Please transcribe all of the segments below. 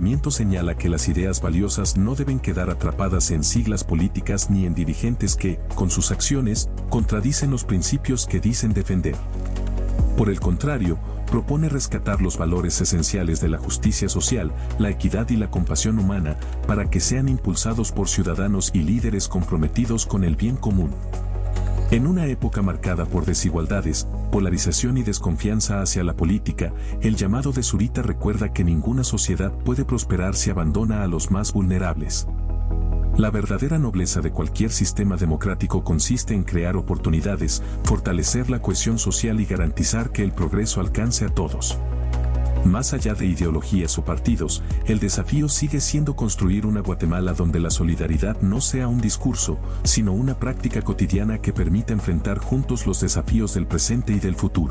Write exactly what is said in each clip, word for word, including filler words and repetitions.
movimiento señala que las ideas valiosas no deben quedar atrapadas en siglas políticas ni en dirigentes que, con sus acciones, contradicen los principios que dicen defender. Por el contrario, propone rescatar los valores esenciales de la justicia social, la equidad y la compasión humana, para que sean impulsados por ciudadanos y líderes comprometidos con el bien común. En una época marcada por desigualdades, polarización y desconfianza hacia la política, el llamado de Zurita recuerda que ninguna sociedad puede prosperar si abandona a los más vulnerables. La verdadera nobleza de cualquier sistema democrático consiste en crear oportunidades, fortalecer la cohesión social y garantizar que el progreso alcance a todos. Más allá de ideologías o partidos, el desafío sigue siendo construir una Guatemala donde la solidaridad no sea un discurso, sino una práctica cotidiana que permita enfrentar juntos los desafíos del presente y del futuro.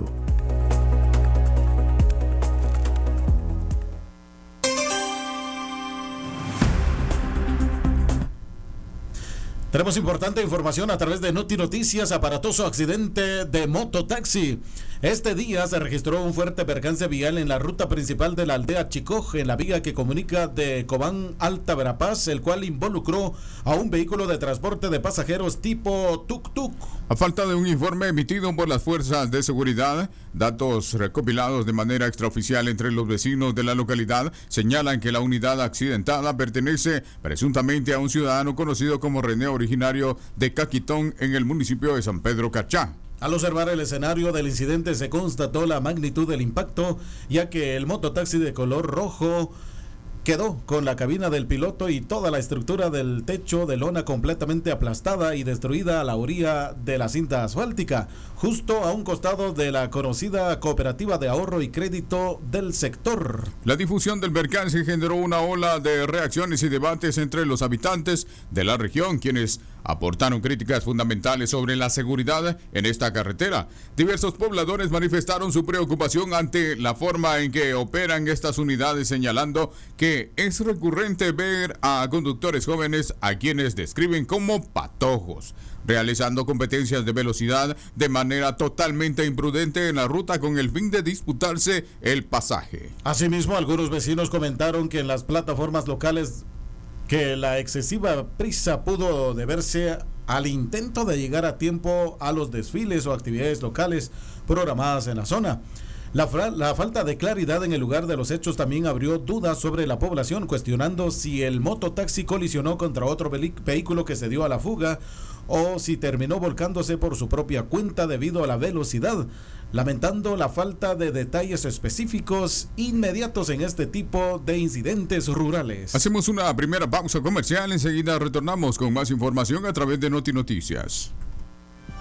Tenemos importante información a través de Noti Noticias. Aparatoso accidente de mototaxi. Este día se registró un fuerte percance vial en la ruta principal de la aldea Chicoj, en la vía que comunica de Cobán Alta Verapaz, el cual involucró a un vehículo de transporte de pasajeros tipo tuk-tuk. A falta de un informe emitido por las fuerzas de seguridad, datos recopilados de manera extraoficial entre los vecinos de la localidad señalan que la unidad accidentada pertenece presuntamente a un ciudadano conocido como René, originario de Caquitón, en el municipio de San Pedro Cachá. Al observar el escenario del incidente se constató la magnitud del impacto, ya que el mototaxi de color rojo quedó con la cabina del piloto y toda la estructura del techo de lona completamente aplastada y destruida a la orilla de la cinta asfáltica, justo a un costado de la conocida Cooperativa de Ahorro y Crédito del sector. La difusión del percance generó una ola de reacciones y debates entre los habitantes de la región, quienes aportaron críticas fundamentales sobre la seguridad en esta carretera. Diversos pobladores manifestaron su preocupación ante la forma en que operan estas unidades, señalando que es recurrente ver a conductores jóvenes a quienes describen como patojos, realizando competencias de velocidad de manera totalmente imprudente en la ruta con el fin de disputarse el pasaje. Asimismo, algunos vecinos comentaron que en las plataformas locales que la excesiva prisa pudo deberse al intento de llegar a tiempo a los desfiles o actividades locales programadas en la zona. La, la falta de claridad en el lugar de los hechos también abrió dudas sobre la población, cuestionando si el mototaxi colisionó contra otro vehículo que se dio a la fuga o si terminó volcándose por su propia cuenta debido a la velocidad, lamentando la falta de detalles específicos inmediatos en este tipo de incidentes rurales. Hacemos una primera pausa comercial, enseguida retornamos con más información a través de Noti Noticias.